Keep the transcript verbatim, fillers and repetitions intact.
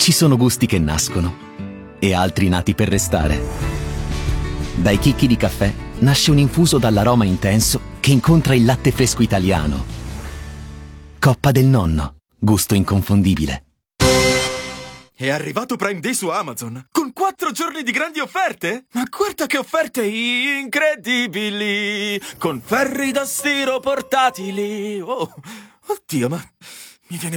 Ci sono gusti che nascono e altri nati per restare. Dai chicchi di caffè nasce un infuso dall'aroma intenso che incontra il latte fresco italiano. Coppa del Nonno, gusto inconfondibile. È arrivato Prime Day su Amazon, con quattro giorni di grandi offerte? Ma guarda che offerte incredibili! Con ferri da stiro portatili! Oh, oddio, ma mi viene